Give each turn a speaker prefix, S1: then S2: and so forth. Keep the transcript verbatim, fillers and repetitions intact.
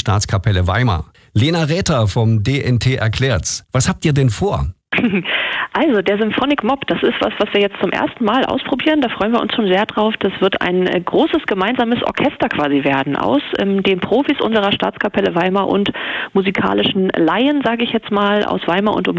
S1: Staatskapelle Weimar. Lena Räther vom D N T erklärt's. Was habt ihr denn vor?
S2: Also der Symphonic Mob, das ist was, was wir jetzt zum ersten Mal ausprobieren. Da freuen wir uns schon sehr drauf. Das wird ein äh, großes gemeinsames Orchester quasi werden aus ähm, den Profis unserer Staatskapelle Weimar und musikalischen Laien, sage ich jetzt mal, aus Weimar und Umgebung.